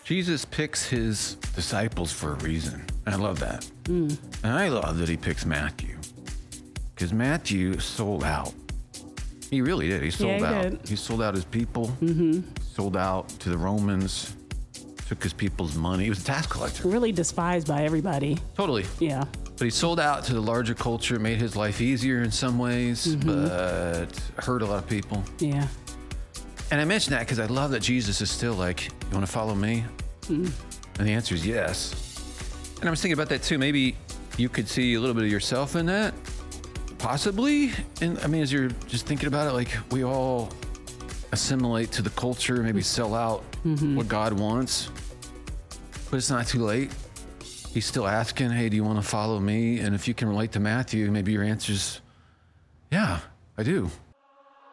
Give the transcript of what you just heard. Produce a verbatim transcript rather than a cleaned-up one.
Jesus picks his disciples for a reason. And I love that. Mm. And I love that he picks Matthew. Because Matthew sold out. He really did. He sold Yeah, he out. did. He sold out his people. Mm-hmm. Sold out to the Romans. Took his people's money. He was a tax collector. Really despised by everybody. Totally. Yeah. But he sold out to the larger culture, made his life easier in some ways, Mm-hmm. but hurt a lot of people. Yeah. And I mention that because I love that Jesus is still like, you want to follow me? Mm. And the answer is yes. And I was thinking about that too. Maybe you could see a little bit of yourself in that, possibly. And I mean, as you're just thinking about it, like we all assimilate to the culture, maybe sell out Mm-hmm. what God wants, but it's not too late. He's still asking, hey, do you want to follow me? And if you can relate to Matthew, maybe your answer's, yeah, I do.